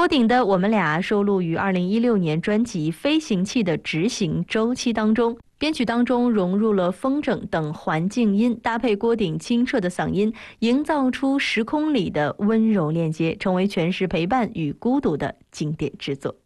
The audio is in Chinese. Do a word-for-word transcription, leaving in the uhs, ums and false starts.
郭顶的《我们俩》收录于二零一六年专辑《飞行器的执行周期》当中。编曲当中融入了风筝等环境音，搭配郭顶清澈的嗓音，营造出时空里的温柔链接，成为诠释陪伴与孤独的经典之作。